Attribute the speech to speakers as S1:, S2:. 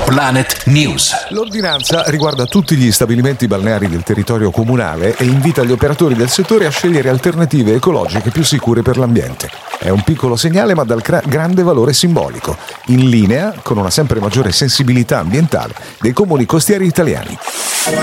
S1: Planet News.
S2: L'ordinanza riguarda tutti gli stabilimenti balneari del territorio comunale e invita gli operatori del settore a scegliere alternative ecologiche più sicure per l'ambiente. È un piccolo segnale ma dal grande valore simbolico, in linea con una sempre maggiore sensibilità ambientale dei comuni costieri italiani.